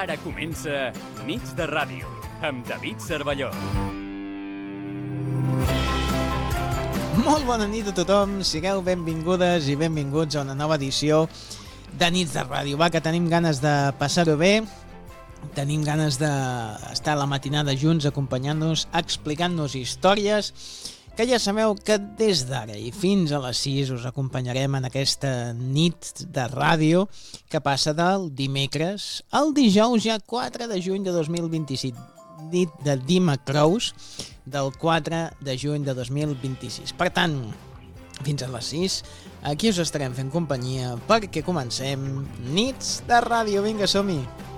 Ara comença Nits de Ràdio, amb David Cervelló. Molt bona nit a tothom, sigueu benvingudes i benvinguts a una nova edició de Nits de Ràdio. Va, que tenim ganes de passar-ho bé, tenim ganes d'estar a la matinada junts, acompanyant-nos, explicant-nos històries, que ja sabeu que des d'ara i fins a les 6 us acompanyarem en aquesta nit de ràdio que passa del dimecres al dijous, ja 4 de juny de 2026, nit de Dimecrous del 4 de juny de 2026. Per tant, fins a les 6, aquí us estarem fent companyia perquè comencem Nits de Ràdio. Vinga, som-hi!